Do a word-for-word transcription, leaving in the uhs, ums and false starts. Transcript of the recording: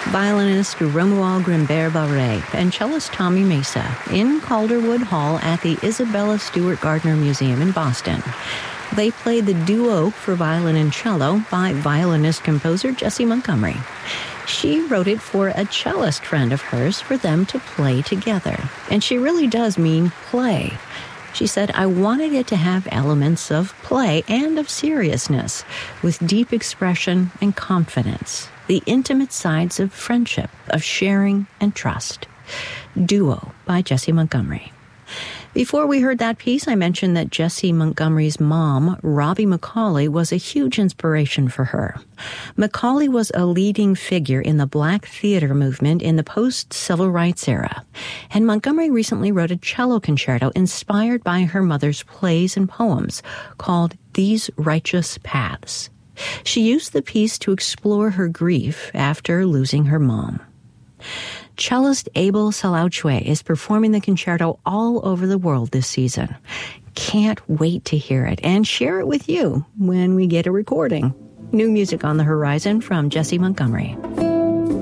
violinist Romuald Grimbert-Barré and cellist Tommy Mesa in Calderwood Hall at the Isabella Stewart Gardner Museum in Boston. They played the duo for violin and cello by violinist-composer Jessie Montgomery. She wrote it for a cellist friend of hers for them to play together. And she really does mean play. She said, I wanted it to have elements of play and of seriousness, with deep expression and confidence, the intimate sides of friendship, of sharing and trust. Duo by Jessie Montgomery. Before we heard that piece, I mentioned that Jessie Montgomery's mom, Robbie McCauley, was a huge inspiration for her. McCauley was a leading figure in the Black theater movement in the post-civil rights era, and Montgomery recently wrote a cello concerto inspired by her mother's plays and poems called These Righteous Paths. She used the piece to explore her grief after losing her mom. Cellist Abel Salauchwe is performing the concerto all over the world this season. Can't wait to hear it and share it with you when we get a recording. New music on the horizon from Jessie Montgomery.